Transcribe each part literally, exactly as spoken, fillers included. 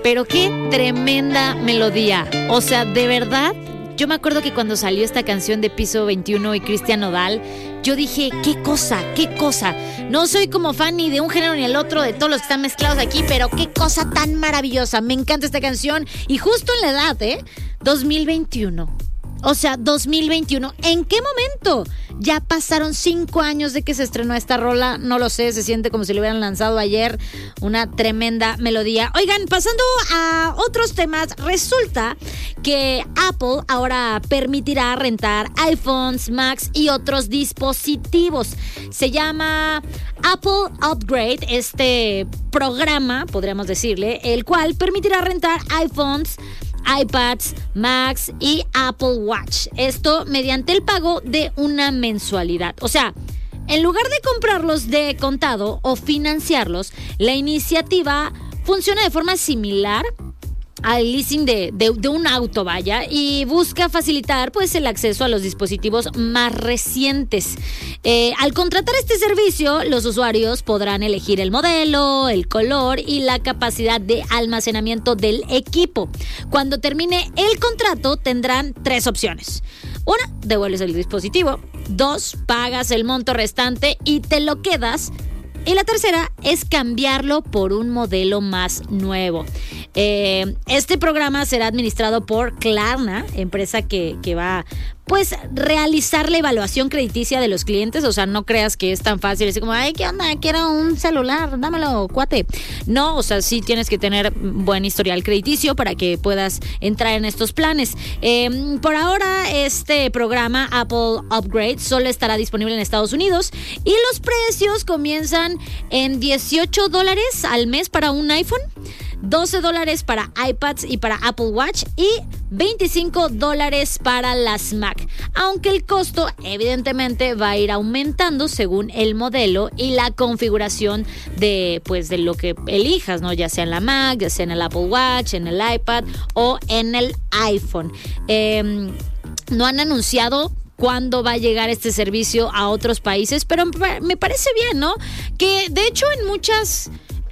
pero qué tremenda melodía. O sea, de verdad, yo me acuerdo que cuando salió esta canción de Piso veintiuno y Cristian Nodal, yo dije, qué cosa, qué cosa. No soy como fan ni de un género ni el otro, de todos los que están mezclados aquí, pero qué cosa tan maravillosa. Me encanta esta canción y justo en la edad, ¿eh? dos mil veintiuno. O sea, dos mil veintiuno. ¿En qué momento? Ya pasaron cinco años de que se estrenó esta rola. No lo sé, se siente como si lo hubieran lanzado ayer. Una tremenda melodía. Oigan, pasando a otros temas, resulta que Apple ahora permitirá rentar iPhones, Macs y otros dispositivos. Se llama Apple Upgrade, este programa, podríamos decirle, el cual permitirá rentar iPhones, iPads, Macs y Apple Watch. Esto mediante el pago de una mensualidad. O sea, en lugar de comprarlos de contado o financiarlos, la iniciativa funciona de forma similar al leasing de, de, de un auto, vaya, y busca facilitar pues el acceso a los dispositivos más recientes. Eh, al contratar este servicio, los usuarios podrán elegir el modelo, el color y la capacidad de almacenamiento del equipo. Cuando termine el contrato, tendrán tres opciones. Una, devuelves el dispositivo. Dos, pagas el monto restante y te lo quedas. Y la tercera es cambiarlo por un modelo más nuevo. Eh, este programa será administrado por Klarna, empresa que, que va pues realizar la evaluación crediticia de los clientes. O sea, no creas que es tan fácil, es como, ay, ¿qué onda? Quiero un celular, dámelo, cuate. No, o sea, sí tienes que tener buen historial crediticio para que puedas entrar en estos planes. Eh, por ahora, este programa Apple Upgrade solo estará disponible en Estados Unidos y los precios comienzan en dieciocho dólares al mes para un iPhone, doce dólares para iPads y para Apple Watch y veinticinco dólares para las Mac. Aunque el costo evidentemente va a ir aumentando según el modelo y la configuración de pues de lo que elijas, ¿no? Ya sea en la Mac, ya sea en el Apple Watch, en el iPad o en el iPhone. Eh, no han anunciado cuándo va a llegar este servicio a otros países, pero me parece bien, ¿no? Que de hecho en muchas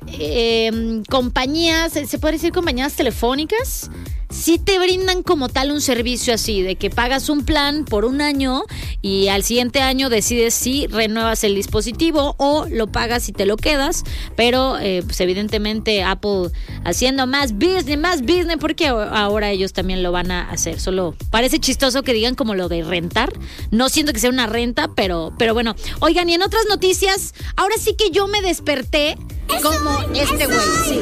Eh, compañías, se puede decir compañías telefónicas, sí te brindan como tal un servicio así, de que pagas un plan por un año y al siguiente año decides si renuevas el dispositivo o lo pagas y te lo quedas, pero eh, pues evidentemente Apple haciendo más business, más business, porque ahora ellos también lo van a hacer. Solo parece chistoso que digan como lo de rentar, no siento que sea una renta, pero, pero bueno. Oigan, y en otras noticias, ahora sí que yo me desperté como este güey, sí.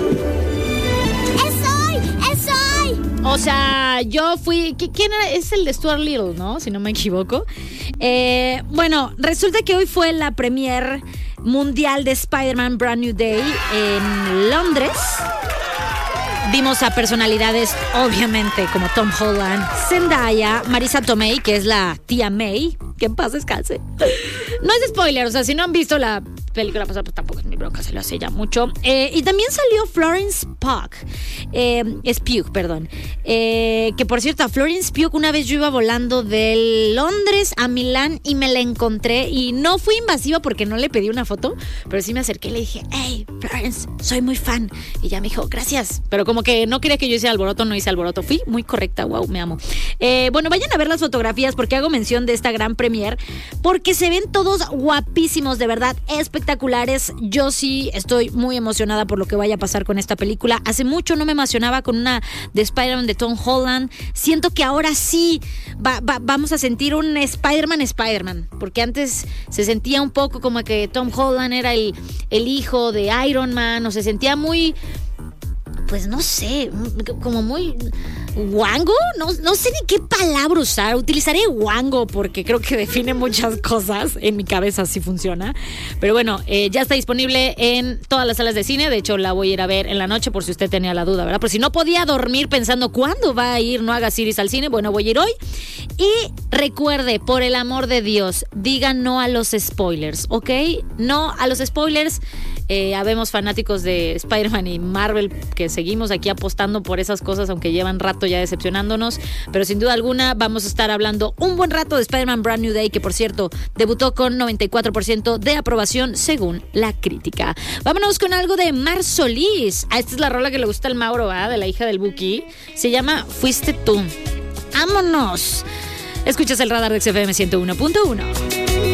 O sea, yo fui... ¿Quién era? Es el de Stuart Little, ¿no? Si no me equivoco. Eh, bueno, resulta que hoy fue la premier mundial de Spider-Man Brand New Day en Londres. Vimos a personalidades, obviamente, como Tom Holland, Zendaya, Marisa Tomei, que es la tía May. Que en paz descanse. No es spoiler, o sea, si no han visto la película pasada, pues tampoco es mi bronca, se lo hace ya mucho. Eh, y también salió Florence Pugh, eh, es Pugh, perdón. Eh, que por cierto, a Florence Pugh una vez yo iba volando de Londres a Milán y me la encontré y no fui invasiva porque no le pedí una foto, pero sí me acerqué y le dije, hey, Florence, soy muy fan. Y ella me dijo, gracias. Pero como que no quería que yo hiciera alboroto, no hice alboroto. Fui muy correcta, wow, me amo. Eh, bueno, vayan a ver las fotografías porque hago mención de esta gran premiere, porque se ven todos guapísimos, de verdad, espectaculares. Yo sí estoy muy emocionada por lo que vaya a pasar con esta película. Hace mucho no me emocionaba con una de Spider-Man de Tom Holland. Siento que ahora sí va, va, vamos a sentir un Spider-Man Spider-Man, porque antes se sentía un poco como que Tom Holland era el, el hijo de Iron Man, o se sentía muy... pues no sé, como muy guango, no, no sé ni qué palabra usar, utilizaré guango porque creo que define muchas cosas, en mi cabeza así funciona, pero bueno, eh, ya está disponible en todas las salas de cine, de hecho la voy a ir a ver en la noche por si usted tenía la duda, ¿verdad? Por si no podía dormir pensando cuándo va a ir No Hagas Iris al cine, bueno, voy a ir hoy. Y recuerde, por el amor de Dios, diga no a los spoilers, ¿ok? No a los spoilers. Eh, habemos fanáticos de Spider-Man y Marvel que seguimos aquí apostando por esas cosas, aunque llevan rato ya decepcionándonos. Pero sin duda alguna vamos a estar hablando un buen rato de Spider-Man Brand New Day, que por cierto debutó con noventa y cuatro por ciento de aprobación según la crítica. Vámonos con algo de Mar Solís. Ah, esta es la rola que le gusta al Mauro, ¿verdad? De la hija del Buki. Se llama Fuiste tú. ¡Vámonos! Escuchas el radar de X F M ciento uno punto uno.